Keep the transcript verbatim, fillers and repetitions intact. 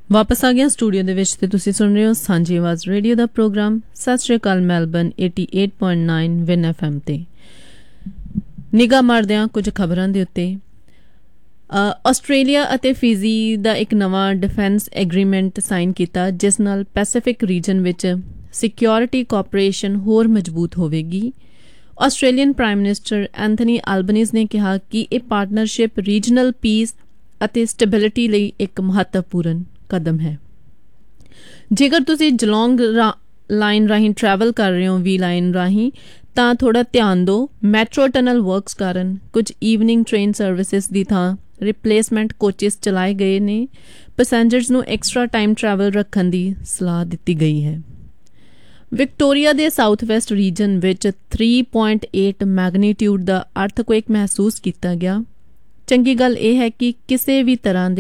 ਵਾਪਸ ਆ ਗਿਆ ਸਟੂਡੀਓ ਦੇ ਵਿੱਚ ਤੇ ਤੁਸੀਂ ਸੁਣ ਰਹੇ ਹੋ ਸਾਂਝੀ ਆਵਾਜ਼ ਰੇਡੀਓ ਦਾ ਪ੍ਰੋਗਰਾਮ। ਸਤਿ ਸ਼੍ਰੀ ਅਕਾਲ ਮੈਲਬਨ ਅਠਾਸੀ ਪੁਆਇੰਟ ਨੌਂ ਵਿਨ ਐਫ ਐਮ ਤੇ ਨਿਗਾਹ ਮਾਰਦੇ ਹਾਂ ਕੁਝ ਖਬਰਾਂ ਦੇ ਉੱਤੇ। ਆਸਟ੍ਰੇਲੀਆ ਅਤੇ ਫਿਜੀ ਦਾ ਇੱਕ ਨਵਾਂ ਡਿਫੈਂਸ ਐਗਰੀਮੈਂਟ ਸਾਈਨ ਕੀਤਾ, ਜਿਸ ਨਾਲ ਪੈਸੀਫਿਕ ਰੀਜਨ ਵਿੱਚ ਸਿਕਿਉਰਿਟੀ ਕੋਆਪਰੇਸ਼ਨ ਹੋਰ ਮਜ਼ਬੂਤ ਹੋਵੇਗੀ। Australian prime minister Anthony Albanese ਨੇ ਕਿਹਾ ਕਿ ਇਹ ਪਾਰਟਨਰਸ਼ਿਪ ਰੀਜਨਲ ਪੀਸ ਅਤੇ ਸਟੈਬਿਲਿਟੀ ਲਈ ਇੱਕ ਮਹੱਤਵਪੂਰਨ ਕਦਮ ਹੈ। ਜੇਕਰ ਤੁਸੀਂ ਜਲੌਂਗ ਲਾਈਨ ਰਾਹੀਂ ਟਰੈਵਲ ਕਰ ਰਹੇ ਹੋ ਵੀ ਲਾਈਨ ਰਾਹੀਂ, ਤਾਂ ਥੋੜ੍ਹਾ ਧਿਆਨ ਦਿਓ। ਮੈਟਰੋ ਟਨਲ ਵਰਕਸ ਕਾਰਨ ਕੁਝ ਈਵਨਿੰਗ ਟ੍ਰੇਨ ਸਰਵਿਸਿਜ਼ ਦੀ ਥਾਂ ਰਿਪਲੇਸਮੈਂਟ ਕੋਚਿਸ ਚਲਾਏ ਗਏ ਨੇ। ਪੈਸੇਂਜਰਸ ਨੂੰ ਐਕਸਟਰਾ ਟਾਈਮ ਟਰੈਵਲ ਰੱਖਣ ਦੀ ਸਲਾਹ ਦਿੱਤੀ ਗਈ ਹੈ। ਵਿਕਟੋਰੀਆ ਦੇ ਸਾਊਥ ਵੈਸਟ ਰੀਜਨ ਵਿੱਚ ਤਿੰਨ ਪੁਆਇੰਟ ਅੱਠ ਮੈਗਨੀਟਿਊਡ ਦਾ ਅਰਥਕੁਏਕ ਮਹਿਸੂਸ ਕੀਤਾ ਗਿਆ। ਚੰਗੀ ਗੱਲ ਇਹ ਹੈ ਕਿ ਕਿਸੇ ਵੀ ਤਰ੍ਹਾਂ ਦੇ